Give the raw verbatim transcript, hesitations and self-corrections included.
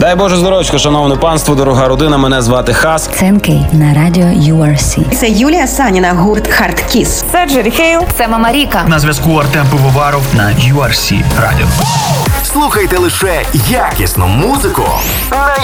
Дай Боже здоров'ячка, шановне панство, дорога родина, мене звати Хас. Ценкий на радіо ю ар сі. Це Юлія Саніна, гурт Hard Kiss. Це Джері Хейл. Це Мама Ріка. На зв'язку Артем Пивоваров на ю ар сі Радіо. Слухайте лише якісну музику на